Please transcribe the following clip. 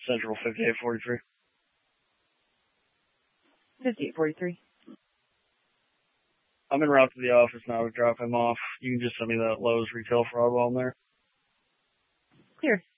Central 5843. 5843. I'm en route to the office now to drop him off. You can just send me that Lowe's retail fraud while I'm there. Clear.